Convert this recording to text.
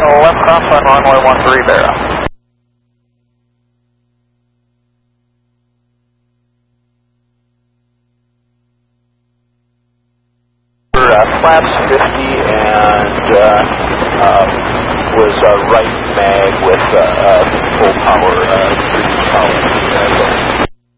left crosswind runway 13 Barra. Flaps 50 and was right mag with full power, 3 power.